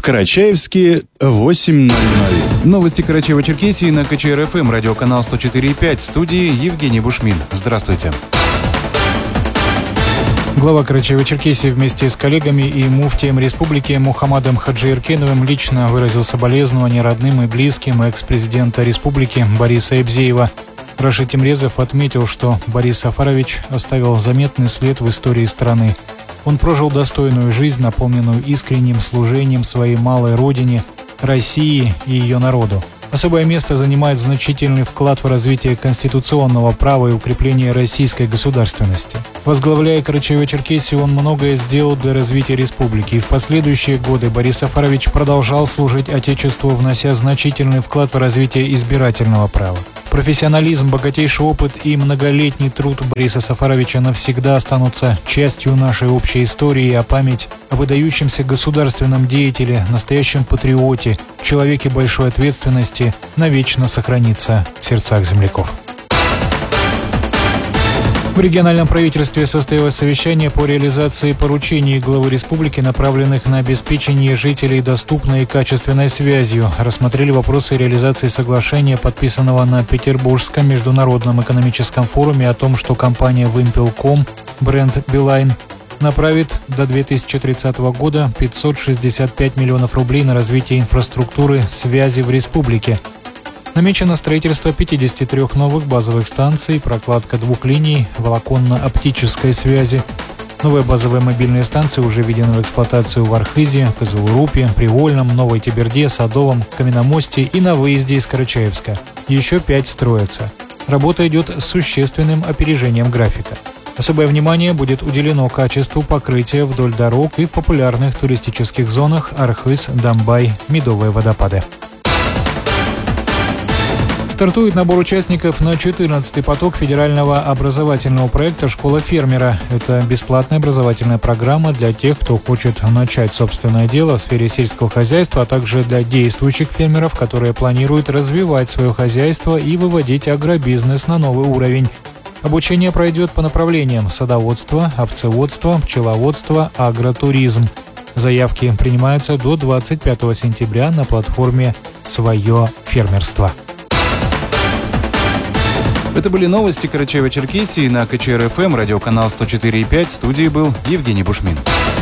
Карачаевске 8:00. Новости Карачаево-Черкесии на КЧР-ФМ, радиоканал 104,5. В студии Евгений Бушмин. Здравствуйте. Глава Карачаево-Черкесии вместе с коллегами и муфтием республики Мухаммадом Хаджиеркеновым лично выразил соболезнования родным и близким экс-президента республики Бориса Эбзеева. Рашид Тимрезов отметил, что Борис Сафарович оставил заметный след в истории страны. Он прожил достойную жизнь, наполненную искренним служением своей малой родине, России и ее народу. Особое место занимает значительный вклад в развитие конституционного права и укрепление российской государственности. Возглавляя Карачаево-Черкесию, он многое сделал для развития республики, и в последующие годы Борис Сафарович продолжал служить Отечеству, внося значительный вклад в развитие избирательного права. Профессионализм, богатейший опыт и многолетний труд Бориса Сафаровича навсегда останутся частью нашей общей истории, а память о выдающемся государственном деятеле, настоящем патриоте, человеке большой ответственности навечно сохранится в сердцах земляков. В региональном правительстве состоялось совещание по реализации поручений главы республики, направленных на обеспечение жителей доступной и качественной связью. Рассмотрели вопросы реализации соглашения, подписанного на Петербургском международном экономическом форуме о том, что компания Вимпелком, бренд Билайн, направит до 2030 года 565 миллионов рублей на развитие инфраструктуры связи в республике. Намечено строительство 53 новых базовых станций, прокладка 2 линий волоконно-оптической связи. Новые базовые мобильные станции уже введены в эксплуатацию в Архизе, Кызылурупе, Привольном, Новой Теберде, Садовом, Каменномосте и на выезде из Карачаевска. Еще 5 строятся. Работа идет с существенным опережением графика. Особое внимание будет уделено качеству покрытия вдоль дорог и в популярных туристических зонах Архыз, Домбай, Медовые водопады. Стартует набор участников на 14-й поток федерального образовательного проекта «Школа фермера». Это бесплатная образовательная программа для тех, кто хочет начать собственное дело в сфере сельского хозяйства, а также для действующих фермеров, которые планируют развивать свое хозяйство и выводить агробизнес на новый уровень. Обучение пройдет по направлениям садоводство, овцеводство, пчеловодство, агротуризм. Заявки принимаются до 25 сентября на платформе «Свое фермерство». Это были новости Карачаево-Черкесии на КЧР-ФМ, радиоканал 104,5. В студии был Евгений Бушмин.